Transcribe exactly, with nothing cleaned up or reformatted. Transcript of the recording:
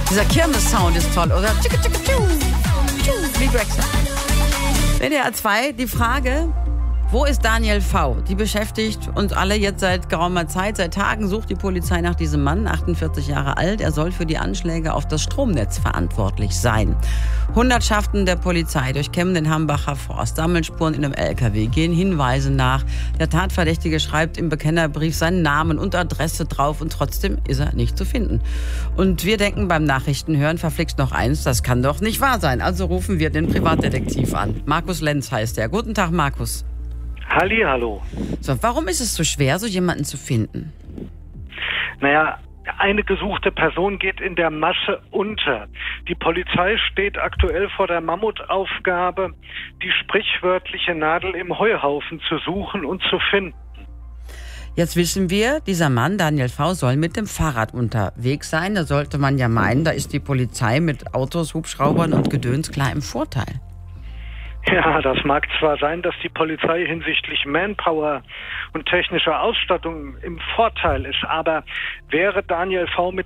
Dieser Kirmes-Sound ist toll, oder? Wie Brexit. W D R zwei, die Frage, wo ist Daniel V.? Die beschäftigt uns alle jetzt seit geraumer Zeit. Seit Tagen sucht die Polizei nach diesem Mann, achtundvierzig Jahre alt. Er soll für die Anschläge auf das Stromnetz verantwortlich sein. Hundertschaften der Polizei durchkämmen den Hambacher Forst, sammeln Spuren in einem L K W, gehen Hinweisen nach. Der Tatverdächtige schreibt im Bekennerbrief seinen Namen und Adresse drauf und trotzdem ist er nicht zu finden. Und wir denken beim Nachrichtenhören verflixt noch eins, das kann doch nicht wahr sein. Also rufen wir den Privatdetektiv an. Markus Lenz heißt er. Guten Tag, Markus. Hallihallo. So, warum ist es so schwer, so jemanden zu finden? Naja, eine gesuchte Person geht in der Masse unter. Die Polizei steht aktuell vor der Mammutaufgabe, die sprichwörtliche Nadel im Heuhaufen zu suchen und zu finden. Jetzt wissen wir, dieser Mann, Daniel V., soll mit dem Fahrrad unterwegs sein. Da sollte man ja meinen, da ist die Polizei mit Autos, Hubschraubern und Gedöns klar im Vorteil. Ja, das mag zwar sein, dass die Polizei hinsichtlich Manpower und technischer Ausstattung im Vorteil ist, aber wäre Daniel V. mit